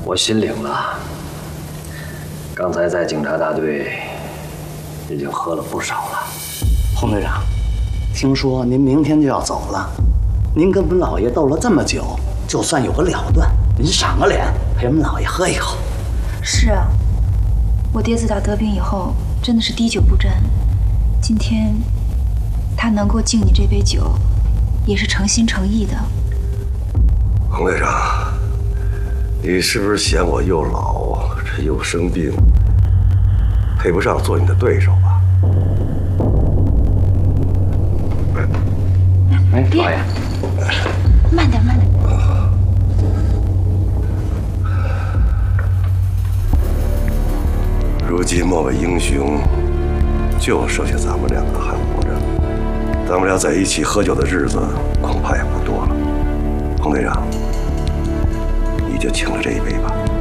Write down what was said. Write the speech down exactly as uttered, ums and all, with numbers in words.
我心领了。刚才在警察大队已经喝了不少了。 洪队长，听说您明天就要走了，您跟我们老爷斗了这么久，就算有个了断，您赏个脸，陪我们老爷喝一口。 是啊，我爹自打得病以后，真的是滴酒不沾。今天他能够敬你这杯酒，也是诚心诚意的。 洪队长，你是不是嫌我又老，这又生病，配不上做你的对手吧？ 哎， 爹， 老爷， 慢点，慢点。 如今莫为英雄，就剩下咱们两个还活着。咱们俩在一起喝酒的日子恐怕也不多了。洪队长，你就请了这一杯吧。